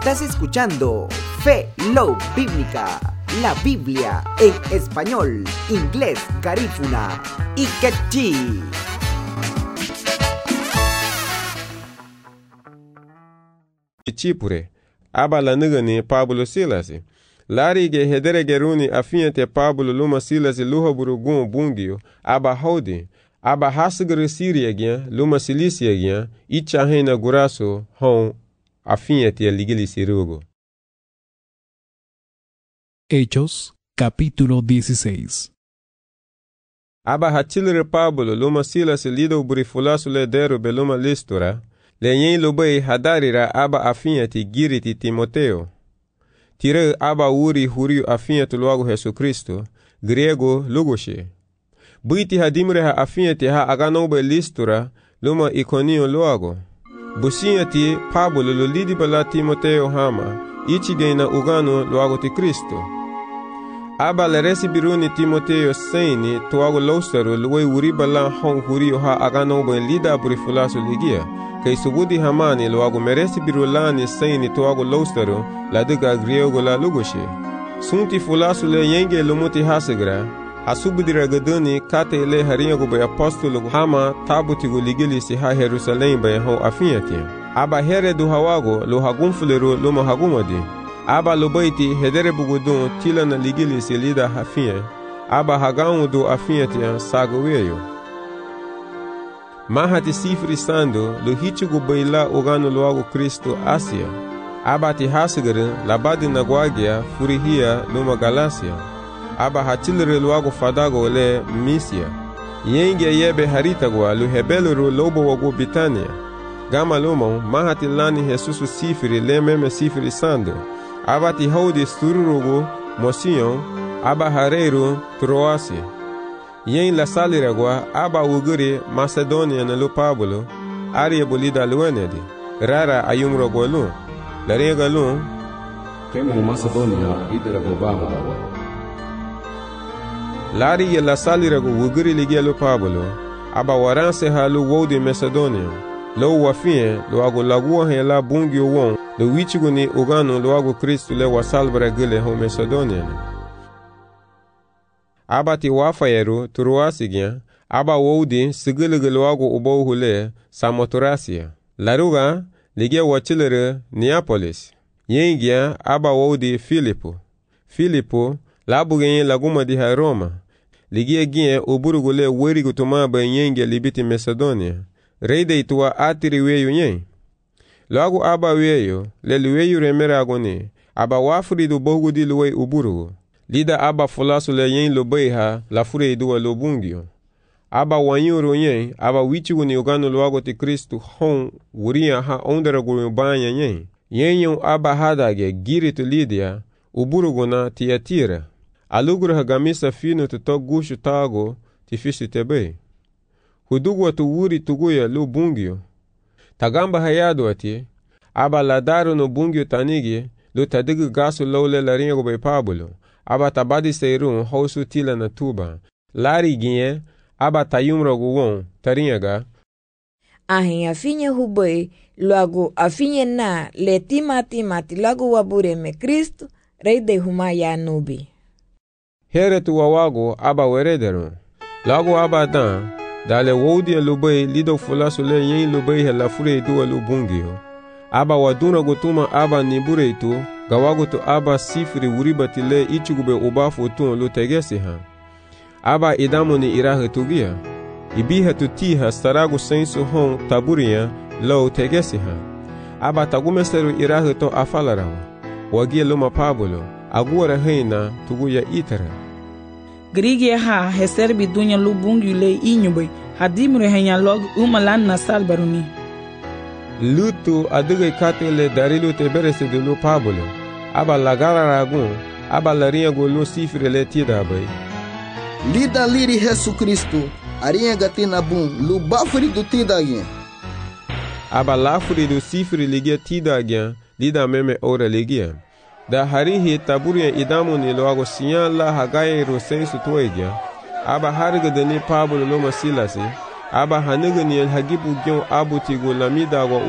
Estás escuchando Fe, Love Bíblica, la Biblia en español, inglés, garífuna y quechí. Chipure, aba la nigani Pablo Silasi. Lari ge hedere geruni afiante Pablo luma Silasi luha burugun bungio, aba haudi, aba hasigre Siria gyan, luma Silisia gyan, icha hena guraso, hon, afiante ligili sirugo. Hechos, capítulo 16. Aba hachilre Pablo luma Silasi lido burifulasu ledero beluma listura, Lenyen lobei hadarira aba afiante giriti Timoteo. Tire aba uri huriu afiante logo Jesu Cristo, grego lugoshe. Buiti hadimre ha afiante ha aganobe listura, luma iconio logo. Busiati Pablo lo lidi bala Timoteo hama, ichigena ugano logo ti Cristo. Aba le resibiruni Timoteo seni toago losteru luwe uri bala hong huriu ha aganobe lida burifulasu ligia. Kay subudi hamani loago meresi birulani saini toago loustero la diga griego la lugoshe. Sunti fulasu le yenge lumuti hasegra, hasubudira gaduni kate le haringo by apostolo hama tabutigo ligili si ha Jerusalem by ho afiati. Aba here du hawago lo hagumfuleru luma hagumadi. Aba lobaiti hedere bugudun tila na ligili si lida hafie. Aba hagamu du afiati sagoweyo. Mahati sifri sando lo hichugo baila ogano loago Kristo Asia. Abati hasigere labadi nagwagia furihia luma Galacia. Aba hatilere loago fadago le Misia. Yenge yebe haritagwa lo hebelero lobo wago Bitania. Gama lomo mahati lani Jesusu sifri le meme sifri sando. Abati haudi stururugo Mosion. Aba hareiro Troasi. Yen la saliragwa aba uguri Macedonia na lo Pablo, aria bolida luenedi, rara ayumro gwalu, la rega lu, temo Macedonia idera gobago dawa. Lari la salirago uguri ligia lo Pablo, aba waranse ha lo wodi Macedonia, lo wafie lo ago lagua he la bungio won, lo wichiguni ugano lo ago Kristu le wasalbra gile ho Macedonia. Aba ti wafayeru turuasigya, aba wodi sigiligilwago ubohule Samothracia. Laruga ligia wachilere Neapolis. Yengya aba wodi Filipo labugenye laguma di ha Roma. Ligia gye uburugule werigutuma ba yengya libiti Macedonia. Reide ituwa atiri weyu nye. Lagu aba weyo, leliweyu remera agone, aba wafuri du bohugudi luwe uburugu. Lida aba fulasu le yen lobeiha la fure idua lobungio. Aba wanyuru yen, aba wichigu ni ugano luago ti Kristu hon wuria ha ondera gurubanya yen. Yen aba hadage giritu Lidia, uburuguna Tiatira. Aluguru hagamisa finu tuto gushu tago ti fisi tebe. Hudugwa tu wuri tuguya lubungio. Tagamba hayadu ati, aba ladaru no bungio tanigi, lu tadigu gasu lole laringo be Pablo. Aba tabadi seirun hausu tila na tuba. Lari ginye, aba tayumro guwon, tarinyaga. Ahin afinye hubwe, luagu afinye na le timati lagu wabure me Kristo, rei de humaya nubi. Here tu wawago aba werederun. Lagu aba dan, dale woudia lubei lido fulasu le yen lubei he la fure duwa lubungio. Aba waduna gutuma aba nibure itu, gawagutu aba sifri uribati le ichugube ubafu tun lu tegesi ha. Aba idamu ni irahe tugia. Ibiha tutiha staragu sensu hon taburia lo tegesi ha. Aba tagumeseru irahe to afalarawa. Wagia luma Pablo, aguara heina tuguya itara. Grigia ha heserbi dunya lubungi le inyube, hadimre henya log umalan na salbaruni. Lutu aduge katele darilu teberese de lu Pablo. Aba lagara ragun, aba larinha golu sifre le tida bay. Lida liri Jesu Kristo, arinha gatina bum, lu bafuri du tida agyen. Aba lafuri du sifre ligia tida agyen, lida meme ora ligia. Da harihi taburia idamu ni loago sinyan la hagaye ro sensu toegya. Aba hariga deni Pablo loma silasi. Aba haniga ni el hagibu gyon abu tigo lamida